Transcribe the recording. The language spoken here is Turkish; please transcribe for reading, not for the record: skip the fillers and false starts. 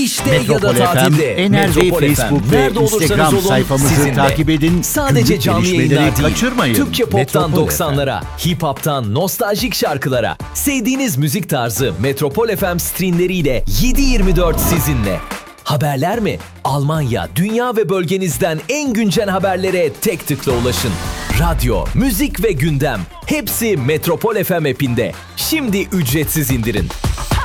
İşte ya Metropol da FM, tatilde. Enerji Metropol Facebook FM. ve Nerede olursanız Instagram olun, sayfamızı sizinle. takip edin. Sadece Günlük canlı gelişmeleri yayınlar değil. kaçırmayın. Türkçe pop'tan Metropol 90'lara, hip hop'tan nostaljik şarkılara, sevdiğiniz müzik tarzı Metropol FM streamleriyle 7/24 sizinle. Haberler mi? Almanya, dünya ve bölgenizden en güncel haberlere tek tıkla ulaşın. Radyo, müzik ve gündem. Hepsi Metropol FM app'inde. Şimdi ücretsiz indirin.